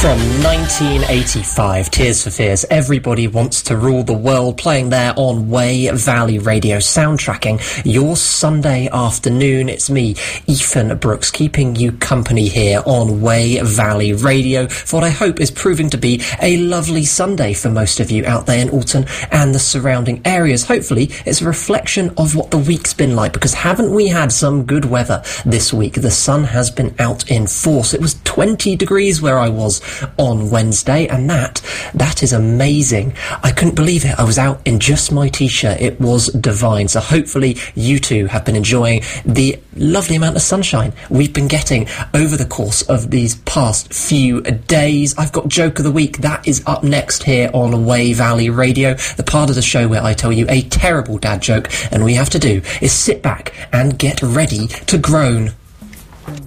From 1985, Tears for Fears, Everybody Wants to Rule the World, playing there on Way Valley Radio, soundtracking your Sunday afternoon. It's me, Ethan Brooks, keeping you company here on Way Valley Radio for what I hope is proving to be a lovely Sunday for most of you out there in Alton and the surrounding areas. Hopefully, it's a reflection of what the week's been like, because haven't we had some good weather this week? The sun has been out in force. It was 20 degrees where I was on Wednesday, and that is amazing. I couldn't believe it. I was out in just my t-shirt. It was divine. So hopefully you too have been enjoying the lovely amount of sunshine we've been getting over the course of these past few days. I've got Joke of the Week. That is up next here on Way Valley Radio, the part of the show where I tell you a terrible dad joke, and all you have to do is sit back and get ready to groan.